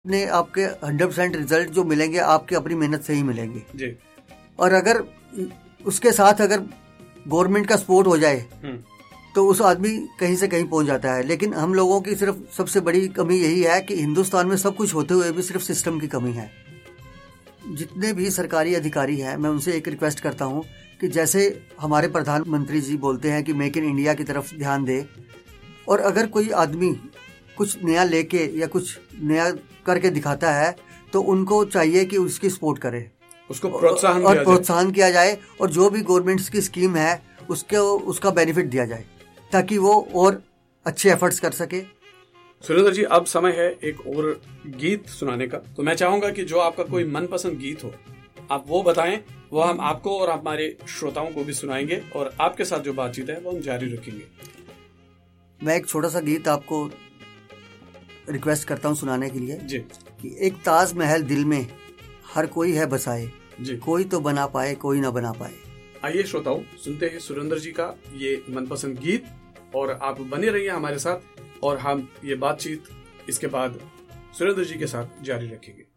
ने आपके 100% रिजल्ट जो मिलेंगे आपके अपनी मेहनत से ही मिलेंगे जी। और अगर उसके साथ अगर गवर्नमेंट का सपोर्ट हो जाए तो उस आदमी कहीं से कहीं पहुंच जाता है। लेकिन हम लोगों की सिर्फ सबसे बड़ी कमी यही है कि हिंदुस्तान में सब कुछ होते हुए भी सिर्फ सिस्टम की कमी है। जितने भी सरकारी अधिकारी हैं मैं उनसे एक रिक्वेस्ट करता हूं कि जैसे हमारे प्रधानमंत्री जी बोलते हैं कि मेक इन इंडिया की तरफ ध्यान दे, और अगर कोई आदमी कुछ नया लेके या कुछ नया करके दिखाता है तो उनको चाहिए कि उसकी सपोर्ट करे, उसको प्रोत्साहन किया जाए और जो भी गवर्नमेंट की स्कीम है उसका बेनिफिट दिया जाए ताकि वो और अच्छे एफर्ट्स कर सके। सुरेंद्र जी, अब समय है एक और गीत सुनाने का, तो मैं चाहूंगा कि जो आपका कोई मनपसंद गीत हो आप वो बताएं, वो हम आपको और हमारे श्रोताओं को भी सुनाएंगे और आपके साथ जो बातचीत है वो हम जारी रखेंगे। मैं एक छोटा सा गीत आपको रिक्वेस्ट करता हूँ सुनाने के लिए जी। कि एक ताजमहल दिल में हर कोई है बसाए जी। कोई तो बना पाए कोई ना बना पाए। आइए श्रोताओं, सुनते हैं सुरेंद्र जी का ये मनपसंद गीत और आप बने रहिए हमारे साथ और हम ये बातचीत इसके बाद सुरेंद्र जी के साथ जारी रखेंगे।